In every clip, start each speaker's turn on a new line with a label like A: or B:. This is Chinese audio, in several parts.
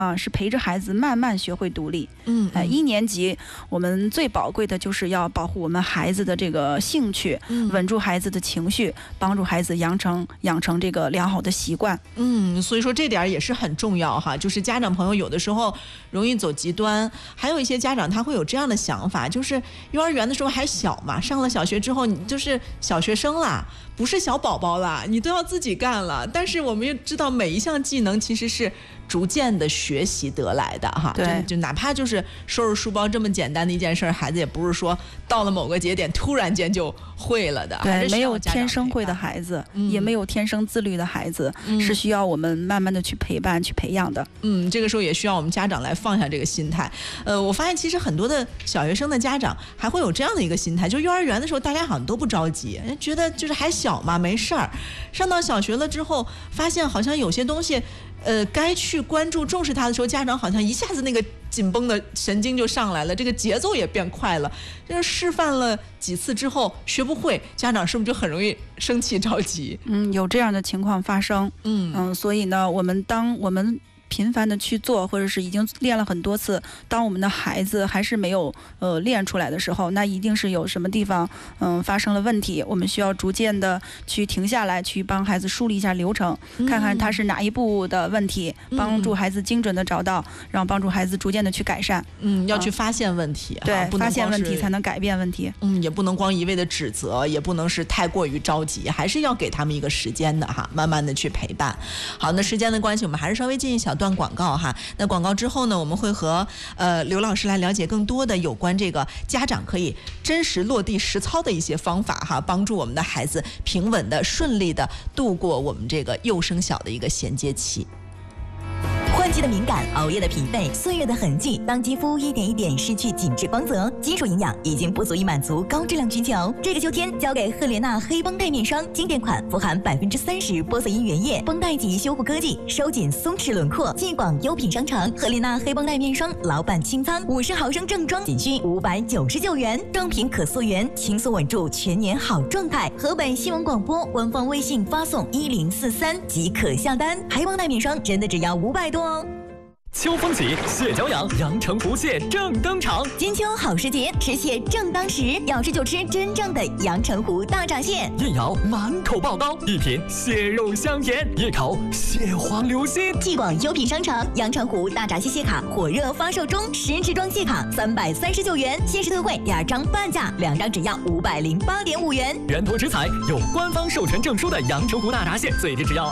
A: 是陪着孩子慢慢学会独立。1年级我们最宝贵的就是要保护我们孩子的这个兴趣，稳住孩子的情绪，帮助孩子养成这个良好的习惯。
B: 所以说这点也是很重要哈，就是家长朋友有的时候容易走极端，还有一些家长他会有这样的想法，就是幼儿园的时候还小嘛，上了小学之后你就是小学生啦，不是小宝宝啦，你都要自己干了。但是我们也知道每一项技能其实是逐渐的学习得来的哈，
A: 对，
B: 就哪怕就是收拾书包这么简单的一件事，孩子也不是说到了某个节点突然间就会了的。
A: 对，没有天生会的孩子，也没有天生自律的孩子，是需要我们慢慢的去陪伴、去培养的。
B: 这个时候也需要我们家长来放下这个心态。我发现其实很多的小学生的家长还会有这样的一个心态，就幼儿园的时候大家好像都不着急，觉得就是还小嘛，没事儿。上到小学了之后，发现好像有些东西。该去关注重视他的时候，家长好像一下子那个紧绷的神经就上来了，这个节奏也变快了。就是示范了几次之后学不会，家长是不是就很容易生气着急？
A: 有这样的情况发生。所以呢，当我们频繁的去做，或者是已经练了很多次，当我们的孩子还是没有练出来的时候，那一定是有什么地方发生了问题，我们需要逐渐的去停下来，去帮孩子梳理一下流程，看看他是哪一步的问题，帮助孩子精准的找到，然后帮助孩子逐渐的去改善。
B: 要去发现问题，
A: 对，发现问题才能改变问题。
B: 也不能光一味的指责，也不能是太过于着急，还是要给他们一个时间的哈，慢慢的去陪伴。好，那时间的关系，我们还是稍微进一小段广告哈。那广告之后呢，我们会和刘老师来了解更多的有关这个家长可以真实落地实操的一些方法哈，帮助我们的孩子平稳的、顺利的度过我们这个幼升小的一个衔接期。
C: 换季的敏感，熬夜的疲惫，岁月的痕迹，当肌肤一点一点失去紧致光泽，基础营养已经不足以满足高质量需求。这个秋天交给赫莲娜黑绷带面霜，经典款，富含30%玻色因原液，绷带级修护科技，收紧松弛轮廓。进广优品商城，赫莲娜黑绷带面霜老板清仓，50毫升正装仅需599元，正品可溯源，轻松稳住全年好状态。河北新闻广播官方微信发送1043即可下单，黑绷带面霜真的只要500多哦。
D: 秋风起，蟹脚痒，阳澄湖蟹正登场。
C: 金秋好时节，吃蟹正当时，要吃就吃真正的阳澄湖大闸蟹。
D: 燕瑶满口爆膏，一品蟹肉香甜；夜烤蟹黄流心。
C: 继广优品商城阳澄湖大闸蟹蟹卡火热发售中，10支装蟹卡339元，限时特惠2张半价，2张只要508.5元。
D: 源头食材有官方授权证书的阳澄湖大闸蟹，最低只要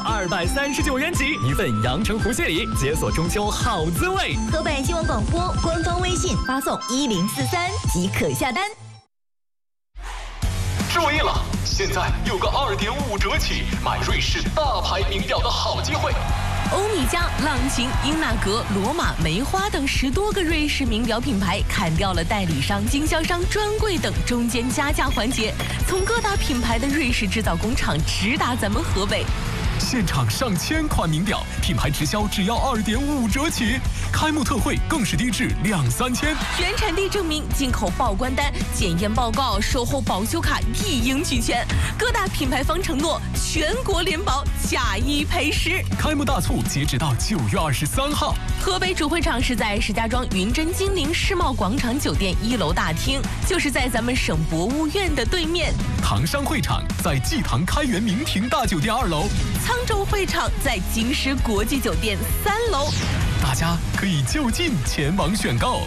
D: 239元起，一份阳澄湖蟹礼，解锁中秋好滋味。
C: 河北新闻广播官方微信发送1043即可下单。
E: 注意了，现在有个2.5折起买瑞士大牌名表的好机会。
F: 欧米茄、浪琴、英纳格、罗马、梅花等10多个瑞士名表品牌砍掉了代理商、经销商、专柜等中间加价环节，从各大品牌的瑞士制造工厂直达咱们河北。
E: 现场上千款名表，品牌直销只要2.5折起，开幕特惠更是低至2-3千。
F: 原产地证明、进口报关单、检验报告、售后保修卡一应俱全。各大品牌方承诺全国联保，假一赔10。
E: 开幕大促截止到9月23号。
F: 河北主会场是在石家庄云臻金陵世贸广场酒店1楼大厅，就是在咱们省博物院的对面。
E: 唐山会场在济唐开元名庭大酒店2楼。
F: 沧州会场在京师国际酒店3楼，
E: 大家可以就近前往选购。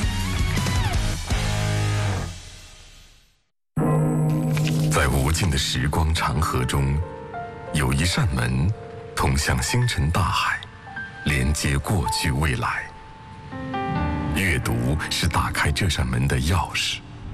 E: 在无尽的时光长河中，有一扇门通向星辰大海，连接过去未来。阅读是打开这扇门的钥匙。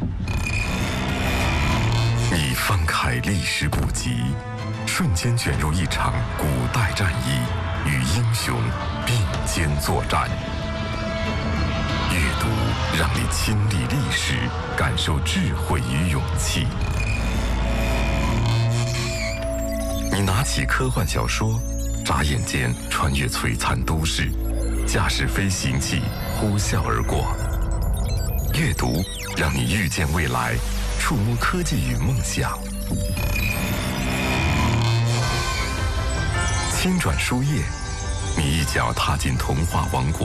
E: 你翻开历史古籍，瞬间卷入一场古代战役，与英雄并肩作战。阅读让你亲历历史，感受智慧与勇气。你拿起科幻小说，眨眼间穿越璀璨都市，驾驶飞行器呼啸而过。阅读让你遇见未来，触摸科技与梦想。轻转书页， 你一脚踏进童话王国。